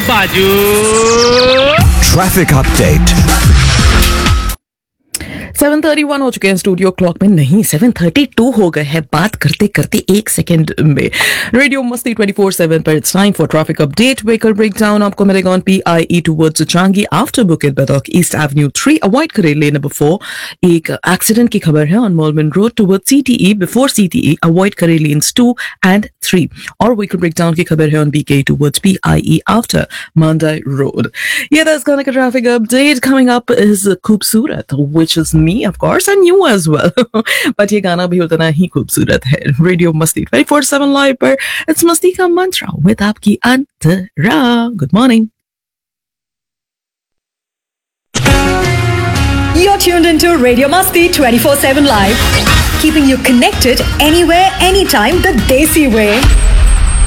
बाजू traffic update 7:31 हो चुके हैं स्टूडियो क्लॉक में, नहीं 7:32 हो गए हैं बात करते करते एक सेकंड में। रेडियो मस्ती 24/7 पर it's time for traffic update. Vehicle breakdown आपको मिलेगा on PIE towards Changi after bouquet बदौक east Avenue 3 avoid करें लेन नंबर 4। एक एक्सीडेंट की खबर है on मोलमन road towards CTE before CTE avoid करें लेन्स 2 and 3। और व्हीकल ब्रेकडाउन की खबर है on BK towards PIE after Monday road. ये था इस गाने का traffic update. Coming up is खूबसूरत which is me of course and you as well but ये गाना भी उतना ही खूबसूरत है। रेडियो मस्ती 24/7 लाइव पर इट्स मस्ती का मंत्रा विद आपकी अंतरा। Good morning. You're tuned into Radio Masti 24/7 Live, keeping you connected anywhere, anytime, the Desi way.